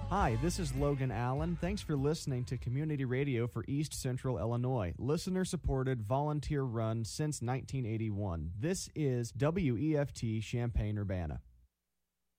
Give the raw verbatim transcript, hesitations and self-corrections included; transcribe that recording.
Hi, this is Logan Allen. Thanks for listening to Community Radio for East Central Illinois. Listener-supported, volunteer-run since nineteen eighty-one. This is W E F T Champaign-Urbana.